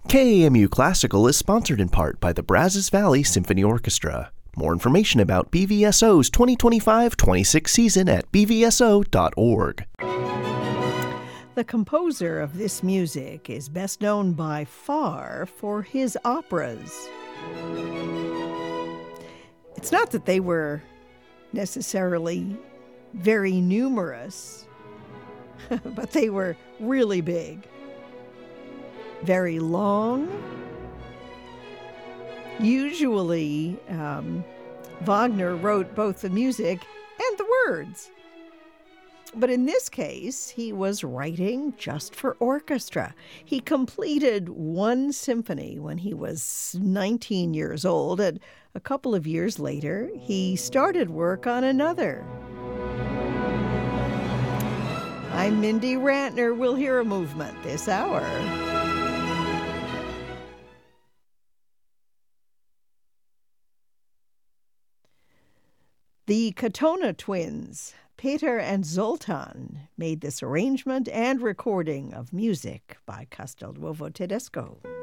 KAMU Classical is sponsored in part by the Brazos Valley Symphony Orchestra. More information about BVSO's 2025-26 season at bvso.org. The composer of this music is best known by far for his operas. It's not that they were necessarily very numerous, but they were really big, very long. Usually, Wagner wrote both the music and the words. But in this case, he was writing just for orchestra. He completed one symphony when he was 19 years old, and a couple of years later, he started work on another. I'm Mindy Rantner. We'll hear a movement this hour. The Katona twins, Peter and Zoltan, made this arrangement and recording of music by Castelnuovo Tedesco.